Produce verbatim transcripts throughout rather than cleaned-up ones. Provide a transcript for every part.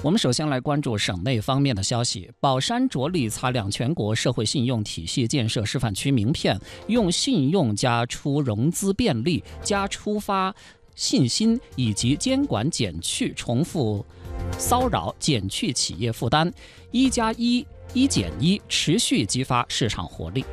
我们首先来关注省内方面的消息。宝山着力擦亮全国社会信用体系建设示范区名片，用信用加出融资便利、加出发信心以及监管减去重复骚扰、减去企业负担，一加一、一减一，持续激发市场活力。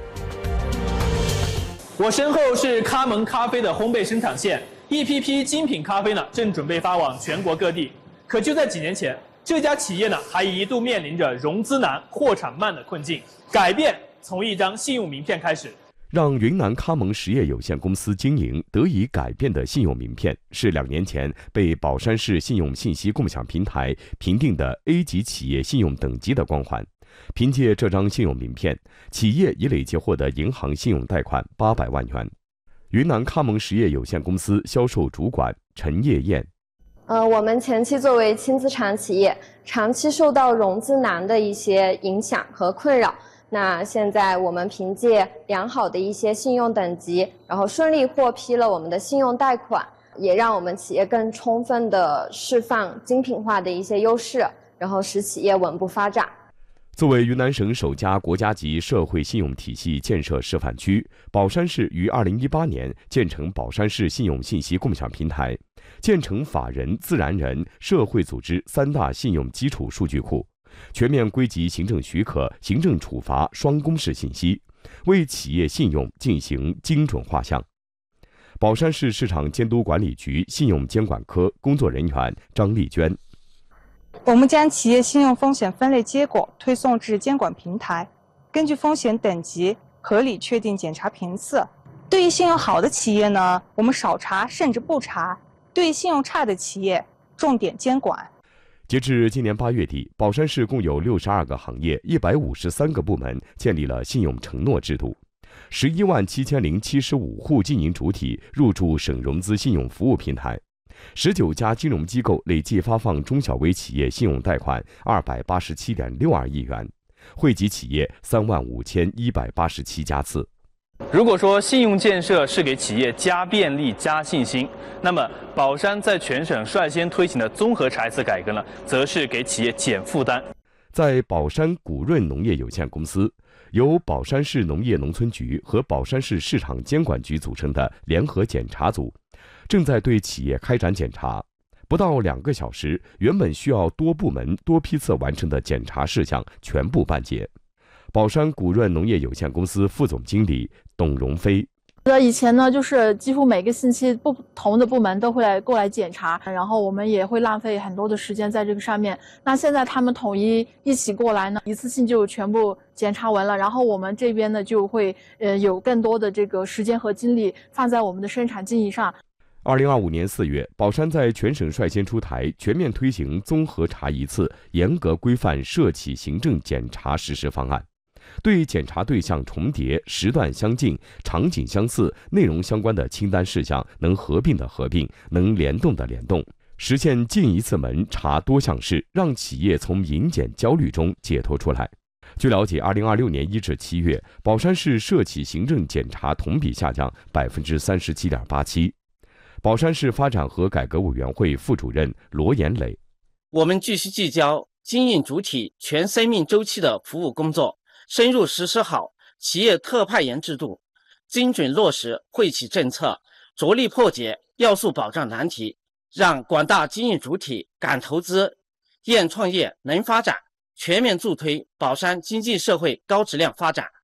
我身后是咖檬咖啡的烘焙生产线，一批批精品咖啡呢，正准备发往全国各地。可就在几年前，这家企业呢，还一度面临着融资难、货产慢的困境。改变从一张信用名片开始。 让云南咖檬实业有限公司经营得以改变的信用名片，是两年前被宝山市信用信息共享平台评定的 A 级企业信用等级的光环。凭借这张信用名片，企业已累计获得银行信用贷款八百万元。云南咖檬实业有限公司销售主管陈叶燕。 呃，我们前期作为轻资产企业，长期受到融资难的一些影响和困扰。那现在我们凭借良好的一些信用等级，然后顺利获批了我们的信用贷款，也让我们企业更充分的释放精品化的一些优势，然后使企业稳步发展。 作为云南省首家国家级社会信用体系建设示范区，宝山市于二零一八年建成宝山市信用信息共享平台，建成法人、自然人、社会组织三大信用基础数据库，全面归集行政许可、行政处罚双公示信息，为企业信用进行精准画像。宝山市市场监督管理局信用监管科工作人员张丽娟。 我们将企业信用风险分类结果推送至监管平台，根据风险等级合理确定检查频次。对于信用好的企业呢，我们少查甚至不查；对于信用差的企业，重点监管。 截至今年八月底，宝山市共有六十二个行业、一百五十三个部门建立了信用承诺制度，十一万七千零七十五户经营主体入驻省融资信用服务平台。十九家金融机构累计发放中小微企业信用贷款二百八十七点六二亿元，惠及企业三万五千一百八十七家次。 如果说信用建设是给企业加便利、加信心，那么宝山在全省率先推行的综合查一次改革呢，则是给企业减负担。 在宝山谷润农业有限公司，由宝山市农业农村局和宝山市市场监管局组成的联合检查组，正在对企业开展检查。不到两个小时，原本需要多部门多批次完成的检查事项全部办结。宝山谷润农业有限公司副总经理董荣飞。 以前呢，就是几乎每个星期不同的部门都会来过来检查，然后我们也会浪费很多的时间在这个上面。那现在他们统一一起过来呢，一次性就全部检查完了，然后我们这边呢就会呃有更多的这个时间和精力放在我们的生产经营上。 二零二五年四月，宝山在全省率先出台全面推行综合查一次、严格规范涉企行政检查实施方案，对检查对象重叠、时段相近、场景相似、内容相关的清单事项能合并的合并，能联动的联动，实现进一次门查多项事，让企业从银检焦虑中解脱出来。据了解，二零二六年一至七月，宝山市涉企行政检查同比下降百分之三十七点八七。宝山市发展和改革委员会副主任罗延磊： 我们继续聚焦经营主体全生命周期的服务工作，深入实施好企业特派员制度，精准落实惠企政策，着力破解要素保障难题，让广大经营主体敢投资、愿创业、能发展，全面助推宝山经济社会高质量发展。